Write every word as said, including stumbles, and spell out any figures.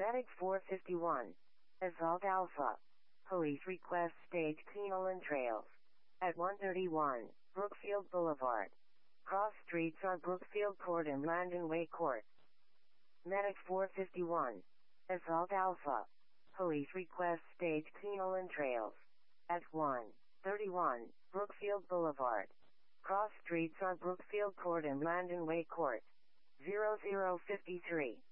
Medic four fifty-one. Assault Alpha. Police request stage Cleveland Trails. At one thirty-one, Brookfield Boulevard. Cross streets are Brookfield Court and Landon Way Court. Medic four fifty-one. Assault Alpha. Police request stage Cleveland Trails. At one thirty-one, Brookfield Boulevard. Cross streets are Brookfield Court and Landon Way Court. zero zero fifty-three.